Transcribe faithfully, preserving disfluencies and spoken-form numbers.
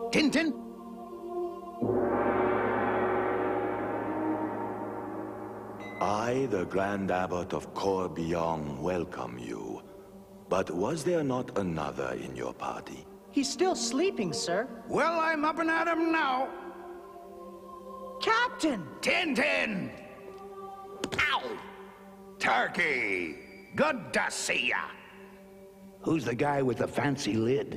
Tintin? I, the Grand Abbot of Corbion, welcome you. But was there not another in your party? He's still sleeping, sir. Well, I'm up and at him now. Captain! Tintin! Ow! Turkey! Good to see ya! Who's the guy with the fancy lid?